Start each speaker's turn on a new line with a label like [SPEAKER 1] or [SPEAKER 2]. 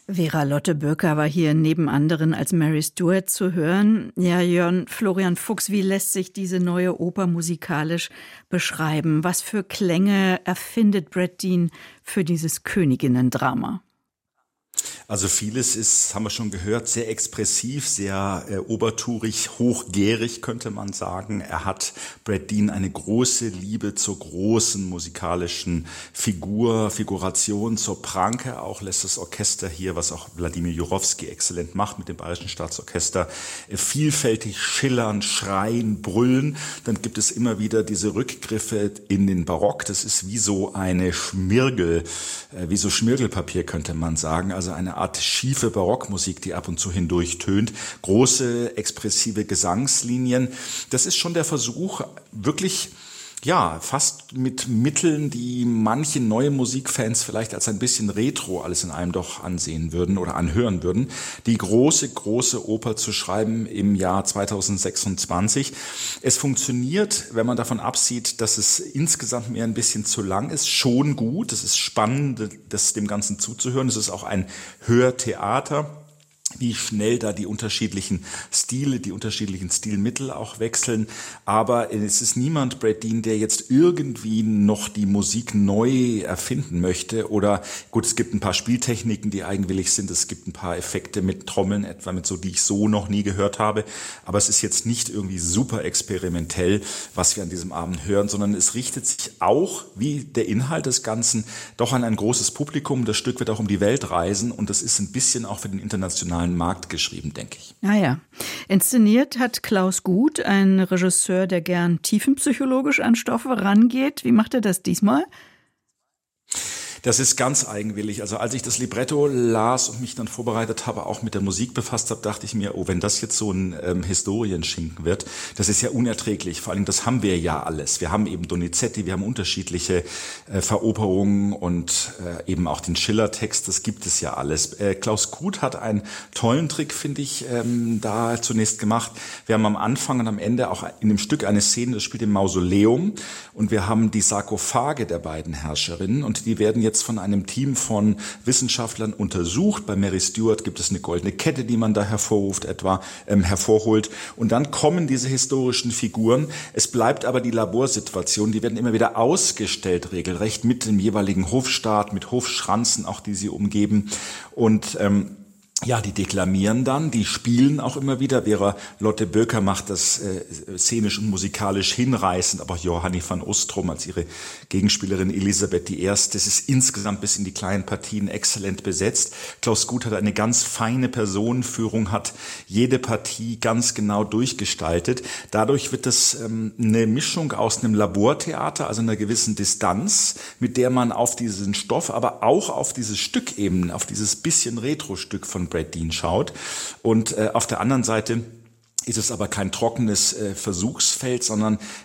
[SPEAKER 1] Vera Lotte Bürker war hier neben anderen als Mary Stuart zu hören. Ja, Jörn, Florian Fuchs, wie lässt sich diese neue Oper musikalisch beschreiben? Was für Klänge erfindet Brad Dean für dieses Königinnen-Drama?
[SPEAKER 2] Also vieles ist, haben wir schon gehört, sehr expressiv, sehr obertourig, hochgärig könnte man sagen. Er hat, Brad Dean, eine große Liebe zur großen musikalischen Figuration, zur Pranke auch, lässt das Orchester hier, was auch Wladimir Jurowski exzellent macht mit dem Bayerischen Staatsorchester, vielfältig schillern, schreien, brüllen. Dann gibt es immer wieder diese Rückgriffe in den Barock. Das ist wie so eine wie so Schmirgelpapier könnte man sagen. Also eine Art schiefe Barockmusik, die ab und zu hindurch tönt. Große, expressive Gesangslinien. Das ist schon der Versuch, wirklich, ja, fast mit Mitteln, die manche neue Musikfans vielleicht als ein bisschen retro alles in allem doch ansehen würden oder anhören würden, die große, große Oper zu schreiben im Jahr 2026. Es funktioniert, wenn man davon absieht, dass es insgesamt mir ein bisschen zu lang ist, schon gut. Es ist spannend, dem Ganzen zuzuhören. Es ist auch ein Hörtheater, wie schnell da die unterschiedlichen Stile, die unterschiedlichen Stilmittel auch wechseln. Aber es ist niemand, Brad Dean, der jetzt irgendwie noch die Musik neu erfinden möchte. Oder gut, es gibt ein paar Spieltechniken, die eigenwillig sind. Es gibt ein paar Effekte mit Trommeln, etwa mit so, die ich so noch nie gehört habe. Aber es ist jetzt nicht irgendwie super experimentell, was wir an diesem Abend hören, sondern es richtet sich auch, wie der Inhalt des Ganzen, doch an ein großes Publikum. Das Stück wird auch um die Welt reisen und das ist ein bisschen auch für den internationalen Markt geschrieben, denke ich.
[SPEAKER 1] Naja, inszeniert hat Klaus Guth, ein Regisseur, der gern tiefenpsychologisch an Stoffe rangeht. Wie macht er das diesmal?
[SPEAKER 2] Das ist ganz eigenwillig. Also als ich das Libretto las und mich dann vorbereitet habe, auch mit der Musik befasst habe, dachte ich mir, oh, wenn das jetzt so ein Historienschinken wird, das ist ja unerträglich. Vor allem, das haben wir ja alles. Wir haben eben Donizetti, wir haben unterschiedliche Veroperungen und eben auch den Schiller-Text, das gibt es ja alles. Klaus Guth hat einen tollen Trick, finde ich, da zunächst gemacht. Wir haben am Anfang und am Ende auch in dem Stück eine Szene, das spielt im Mausoleum und wir haben die Sarkophage der beiden Herrscherinnen und die werden jetzt von einem Team von Wissenschaftlern untersucht. Bei Mary Stuart gibt es eine goldene Kette, die man da hervorholt. Und dann kommen diese historischen Figuren. Es bleibt aber die Laborsituation. Die werden immer wieder ausgestellt, regelrecht, mit dem jeweiligen Hofstaat, mit Hofschranzen, auch die sie umgeben. Und ja, die deklamieren dann, die spielen auch immer wieder. Vera Lotte Bürker macht das szenisch und musikalisch hinreißend, aber auch Johanni van Ostrom als ihre Gegenspielerin Elisabeth I. Das ist insgesamt bis in die kleinen Partien exzellent besetzt. Klaus Guth hat eine ganz feine Personenführung, hat jede Partie ganz genau durchgestaltet. Dadurch wird das eine Mischung aus einem Labortheater, also einer gewissen Distanz, mit der man auf diesen Stoff, aber auch auf dieses Stück eben, auf dieses bisschen Retro-Stück von Brad Dean schaut. Und auf der anderen Seite ist es aber kein trockenes Versuchsfeld, sondern